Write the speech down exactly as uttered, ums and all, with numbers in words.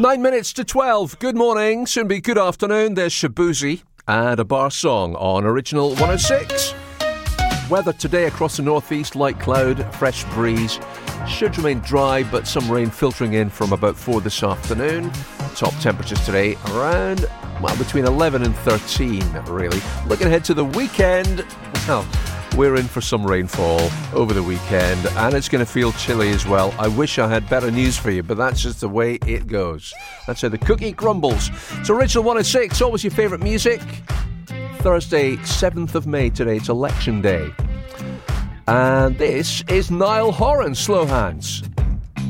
Nine minutes to twelve. Good morning, soon be good afternoon. There's Shabuzi and a bar song on Original one oh six. Weather today across the northeast, light cloud, fresh breeze. Should remain dry, but some rain filtering in from about four this afternoon. Top temperatures today around, well, between eleven and thirteen, really. Looking ahead to the weekend, well, we're in for some rainfall over the weekend, and it's going to feel chilly as well. I wish I had better news for you, but that's just the way it goes. That's how the cookie crumbles. It's Original one oh six, always your favourite music. Thursday, seventh of May today, it's election day. And this is Niall Horan, Slow Hands.